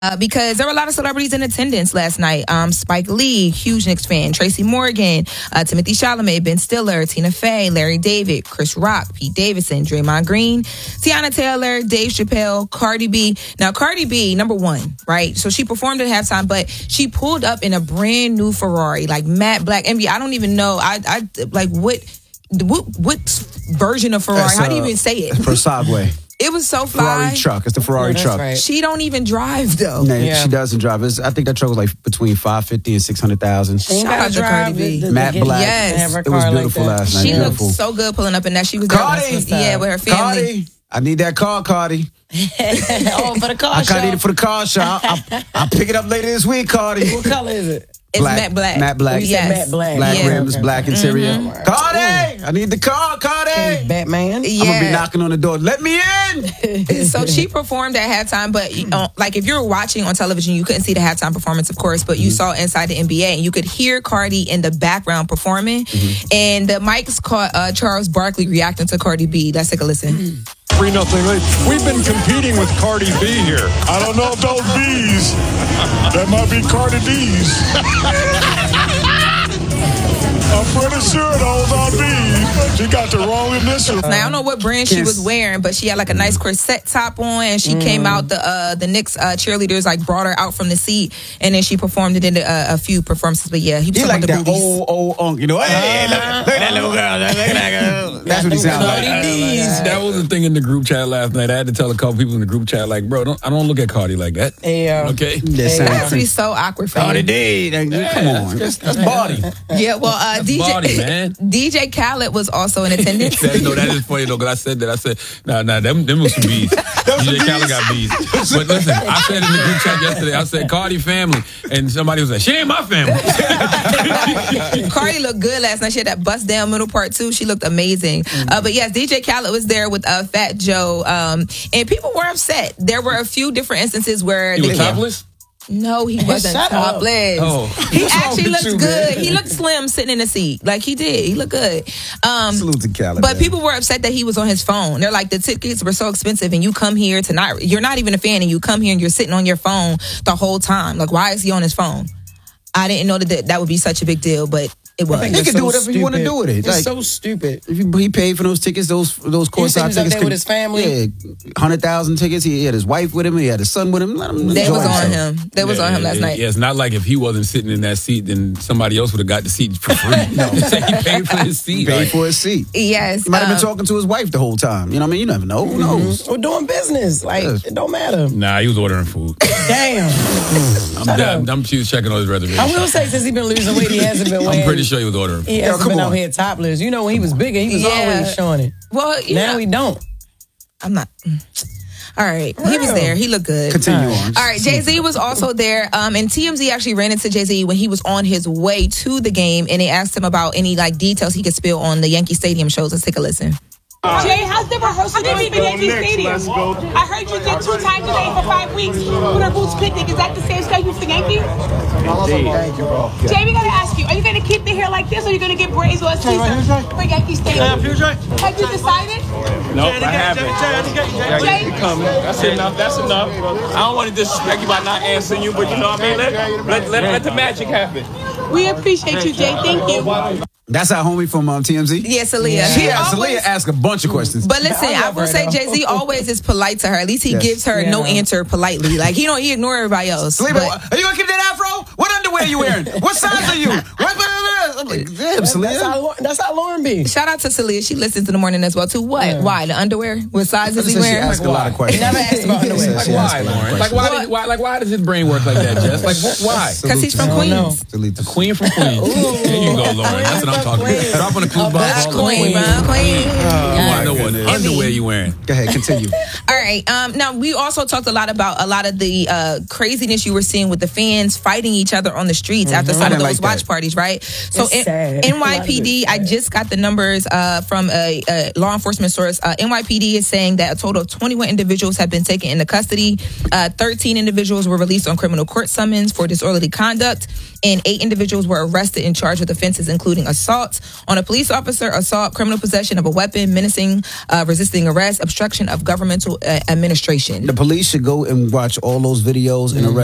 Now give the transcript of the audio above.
Because there were a lot of celebrities in attendance last night. Spike Lee, huge Knicks fan, Tracy Morgan, Timothy Chalamet, Ben Stiller, Tina Fey, Larry David, Chris Rock, Pete Davidson, Draymond Green, Tiana Taylor, Dave Chappelle, Cardi B. Now, Cardi B, number one, right? So she performed at halftime, but she pulled up in a brand new Ferrari, like matte black. Envy, I don't even know. I like what version of Ferrari? How do you even say it? For Subway. It was so fly. Ferrari truck. It's the Ferrari truck. Right. She don't even drive though. No, she doesn't drive. I think that truck was like between 550 and 600,000. Shout out to Cardi B. Matte black. Yes. It was beautiful last night. She looked so good pulling up in that. She was Cardi. there with her family. Cardi. I need that car, Cardi. Oh, for the car show. I need it for the car show. I'll pick it up later this week, Cardi. What color is it? It's matte black. Matte black. Yes. Matte black. Black rims, black interior. Cardi! I need the car, Cardi! Hey, Batman. Yeah. I'm going to be knocking on the door. Let me in! So she performed at halftime, but like if you were watching on television, you couldn't see the halftime performance, of course, but you saw inside the NBA, and you could hear Cardi in the background performing, and the mics caught Charles Barkley reacting to Cardi B. Let's take a listen. 3-0 lead. We've been competing with Cardi B here. I don't know if those B's, that might be Cardi D's. I'm pretty sure those are B's. She got the wrong initials. Now, I don't know what brand she was wearing, but she had like a nice corset top on, and she came out, the Knicks cheerleaders like brought her out from the seat, and then she performed it in a few performances. But yeah, he was like that booties. old unk, you know, hey, look at that little girl, look at that girl. That's what he sounds like. That was the thing in the group chat last night. I had to tell a couple people in the group chat, like, bro, I don't look at Cardi like that. Yeah. Okay? That would be so awkward for Cardi you. D. Come on. That's body. Yeah, well, body, man. DJ Khaled was also in attendance. No, that is funny though, because I said that. I said, nah, them was some bees. DJ Khaled got bees. But listen, I said in the group chat yesterday, I said Cardi family, and somebody was like, she ain't my family. Cardi looked good last night. She had that bust down middle part too. She looked amazing. But yes, DJ Khaled was there with Fat Joe, and people were upset. There were a few different instances where he was topless. No, he wasn't topless. Oh. He actually looked good. He looked slim sitting in the seat. Like he did. He looked good. Salute to Khaled. But people were upset that he was on his phone. They're like, the tickets were so expensive, and you come here tonight. You're not even a fan, and you come here and you're sitting on your phone the whole time. Like, why is he on his phone? I didn't know that would be such a big deal, but it was. He can do whatever you want to do with it. It's Like, so stupid. if he paid for those tickets, those courtside tickets. Up there with his family. Yeah, 100,000 tickets. He had his wife with him. He had his son with him. Let him They enjoy was on himself. him. They was on him last night. Yeah, it's not like if he wasn't sitting in that seat, then somebody else would have got the seat for free. No, he paid for his seat. He paid for his seat. Yes. He might have been talking to his wife the whole time. You know what I mean? You never know. Who knows? We're doing business. Like, it don't matter. Nah, he was ordering food. Damn. She was checking on his reservation. I will say, since he's been losing weight, he hasn't been weighing. I'm pretty sure he was ordering food. He hasn't been out here topless. You know, when he was bigger, he was always showing it. Well, now he don't. I'm not. All right. He was there. He looked good. Continue on. All right. Jay-Z was also there. And TMZ actually ran into Jay-Z when he was on his way to the game, and they asked him about any like details he could spill on the Yankee Stadium shows. Let's take a listen. Jay, how's the rehearsal going for Yankee Stadium? I heard you did 2 times a day for 5 weeks with our Boots Picnic. Is that the same schedule for Yankees? Thank you, bro. Jay, we gotta ask you, are you gonna keep the hair like this, or are you gonna get braids or a teaser for Yankee Stadium? Have you decided? Nope, I haven't. Jay? You coming. That's enough. That's enough. I don't want to disrespect you by not answering you, but you know what I mean? Let the magic happen. We appreciate you, Jay. Thank you. That's our homie from TMZ. Yeah, Celia. Celia asked a bunch of questions. But listen, I will say Jay-Z always is polite to her. At least he gives her no answer politely. Like he ignore everybody else. Celia, are you gonna keep that afro? What underwear are you wearing? What size are you? I'm like, damn, Celia. That's how Lauren be. Shout out to Celia. She listens in the morning as well too. What? Yeah. Why? The underwear? What size is he wearing? She asked a lot of questions. Never asked about underwear. Like why, Lauren? Why does his brain work like that, Jess? Like why? Because he's from Queens. The queen from Queens. There you go, Lauren. That's what I'm talking about. Drop on the clue box. Queen, bro. Queen. I know what underwear you wearing. Go ahead, continue. All right. Now we also talked a lot about a lot of the craziness you were seeing with the fans fighting each other on the streets after some of those watch parties, right? So Sad. NYPD, I just got the numbers from a law enforcement source. NYPD is saying that a total of 21 individuals have been taken into custody. 13 individuals were released on criminal court summons for disorderly conduct, and 8 individuals were arrested and charged with offenses including assault on a police officer, assault, criminal possession of a weapon, menacing, resisting arrest, obstruction of governmental administration. The police should go and watch all those videos and arrest